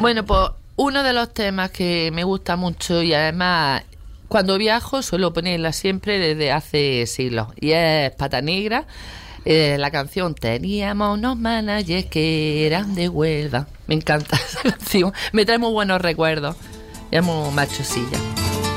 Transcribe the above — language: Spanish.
Bueno, pues uno de los temas que me gusta mucho y además cuando viajo suelo ponerla siempre desde hace siglos y es Pata Negra. La canción Teníamos unos managers que eran de Huelva. Me encanta esa canción, me trae muy buenos recuerdos. Es muy machosilla.